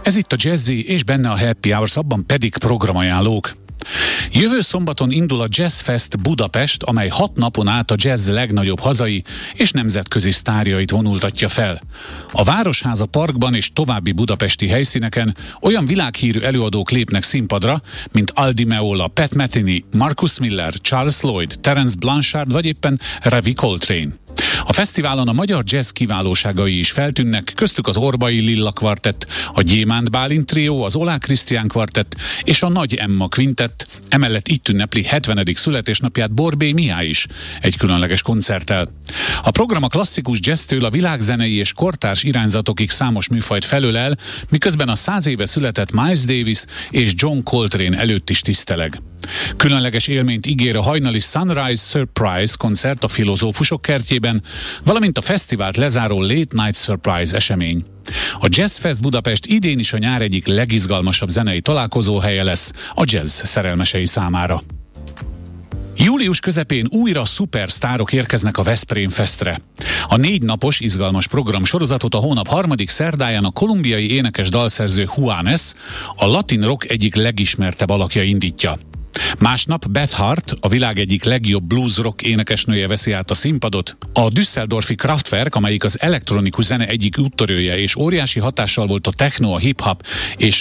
Ez itt a Jazzy, és benne a Happy Hours, abban pedig programajánlók. Jövő szombaton indul a Jazz Fest Budapest, amely 6 napon át a jazz legnagyobb hazai és nemzetközi sztárjait vonultatja fel. A Városháza Parkban és további budapesti helyszíneken olyan világhírű előadók lépnek színpadra, mint Aldi Meola, Pat Metheny, Marcus Miller, Charles Lloyd, Terence Blanchard vagy éppen Ravi Coltrane. A fesztiválon a magyar jazz kiválóságai is feltűnnek, köztük az Orbai Lilla kvartett, a Gyémánt Bálint trió, az Oláh Krisztián kvartett és a Nagy Emma kvintett, emellett itt ünnepli 70. születésnapját Borbély Mihály is egy különleges koncerttel. A program a klasszikus jazztől a világzenei és kortárs irányzatokig számos műfajt felölel, miközben a 100 éve született Miles Davis és John Coltrane előtt is tiszteleg. Különleges élményt ígér a hajnali Sunrise Surprise koncert a Filozófusok kertjében, valamint a fesztivált lezáró Late Night Surprise esemény. A Jazz Fest Budapest idén is a nyár egyik legizgalmasabb zenei találkozóhelye lesz a jazz szerelmesei számára. Július közepén újra szupersztárok érkeznek a Veszprém Festre. A 4 napos izgalmas program sorozatot a hónap 3. szerdáján a kolumbiai énekes dalszerző Juanes, a latin rock egyik legismertebb alakja indítja. Másnap Beth Hart, a világ egyik legjobb blues rock énekesnője veszi át a színpadot. A düsseldorfi Kraftwerk, amelyik az elektronikus zene egyik úttörője és óriási hatással volt a techno, a hip-hop és